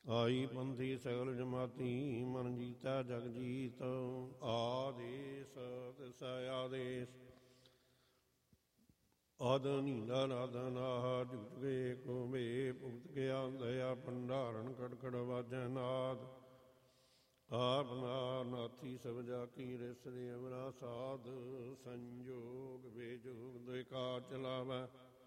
ਆਈ ਪੰਥੀ ਸਗਲ ਜਮਾਤੀ ਮਨ ਜੀਤਾ ਜਗ ਜੀਤ। ਆਦੇਸ ਤਿਸ ਆਦੇਸ ਆਦ ਨੀਲਾ ਨਾਦਾ ਨਾਹ ਜੁਗ ਗਏ ਕੋਵੇ ਭੁਗਤ ਗਿਆ ਦਇਆ ਭੰਡਾਰਨ ਕੜਕੜ ਵਾਜੈ ਨਾਦ। ਆਪ ਨਾਥੀ ਸਭ ਜਾ ਕੀ ਰਿਸਰੇ ਅਮਰਾ ਸਾਧ ਸੰਜੋਗ ਬੇਜੋਗ ਦੁਇ ਕਾਰ ਚਲਾਵੈ।